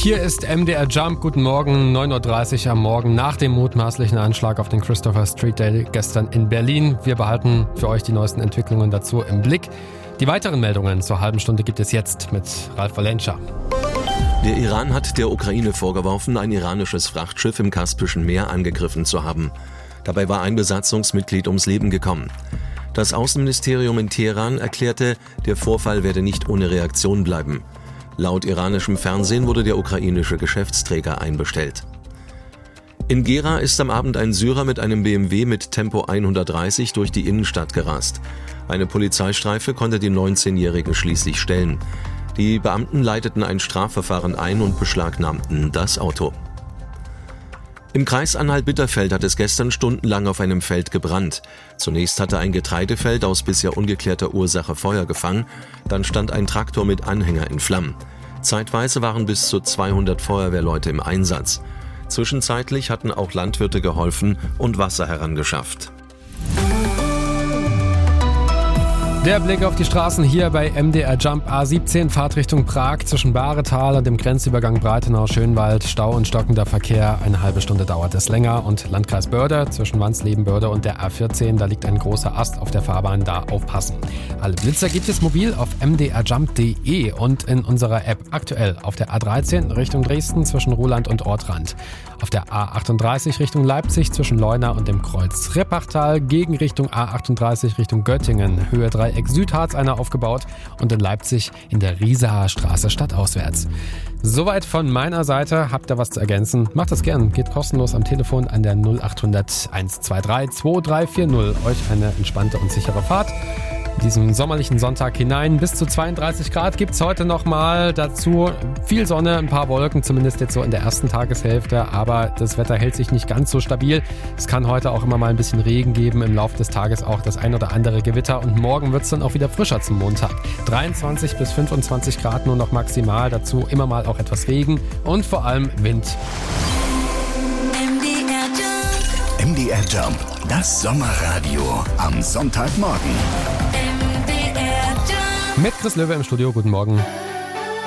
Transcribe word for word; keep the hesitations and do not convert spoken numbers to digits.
Hier ist M D R Jump. Guten Morgen, neun Uhr dreißig am Morgen nach dem mutmaßlichen Anschlag auf den Christopher Street Day gestern in Berlin. Wir behalten für euch die neuesten Entwicklungen dazu im Blick. Die weiteren Meldungen zur halben Stunde gibt es jetzt mit Ralf Valenscha. Der Iran hat der Ukraine vorgeworfen, ein iranisches Frachtschiff im Kaspischen Meer angegriffen zu haben. Dabei war ein Besatzungsmitglied ums Leben gekommen. Das Außenministerium in Teheran erklärte, der Vorfall werde nicht ohne Reaktion bleiben. Laut iranischem Fernsehen wurde der ukrainische Geschäftsträger einbestellt. In Gera ist am Abend ein Syrer mit einem B M W mit Tempo hundertdreißig durch die Innenstadt gerast. Eine Polizeistreife konnte den neunzehnjährigen schließlich stellen. Die Beamten leiteten ein Strafverfahren ein und beschlagnahmten das Auto. Im Kreis Anhalt-Bitterfeld hat es gestern stundenlang auf einem Feld gebrannt. Zunächst hatte ein Getreidefeld aus bisher ungeklärter Ursache Feuer gefangen, dann stand ein Traktor mit Anhänger in Flammen. Zeitweise waren bis zu zweihundert Feuerwehrleute im Einsatz. Zwischenzeitlich hatten auch Landwirte geholfen und Wasser herangeschafft. Der Blick auf die Straßen hier bei M D R Jump. A siebzehn, Fahrtrichtung Prag zwischen Bahretal und dem Grenzübergang Breitenau-Schönwald. Stau und stockender Verkehr, eine halbe Stunde dauert es länger. Und Landkreis Börde zwischen Wansleben-Börde und der A vierzehn, da liegt ein großer Ast auf der Fahrbahn, da aufpassen. Alle Blitzer gibt es mobil auf m d r jump punkt d e und in unserer App. Aktuell auf der A dreizehn Richtung Dresden zwischen Ruhland und Ortrand. Auf der A achtunddreißig Richtung Leipzig zwischen Leuna und dem Kreuz Rippachtal, gegen Richtung A achtunddreißig Richtung Göttingen, Höhe Dreieck Südharz einer aufgebaut und in Leipzig in der Riesener Straße stadtauswärts. Soweit von meiner Seite. Habt ihr was zu ergänzen? Macht das gern. Geht kostenlos am Telefon an der null achthundert einhundertdreiundzwanzig zweitausenddreihundertvierzig. Euch eine entspannte und sichere Fahrt. In diesem sommerlichen Sonntag hinein. Bis zu zweiunddreißig Grad gibt es heute nochmal. Dazu viel Sonne, ein paar Wolken, zumindest jetzt so in der ersten Tageshälfte. Aber das Wetter hält sich nicht ganz so stabil. Es kann heute auch immer mal ein bisschen Regen geben. Im Laufe des Tages auch das ein oder andere Gewitter. Und morgen wird es dann auch wieder frischer zum Montag. dreiundzwanzig bis fünfundzwanzig Grad nur noch maximal. Dazu immer mal auch etwas Regen und vor allem Wind. M D R Jump, das Sommerradio am Sonntagmorgen. Mit Chris Löwe im Studio. Guten Morgen.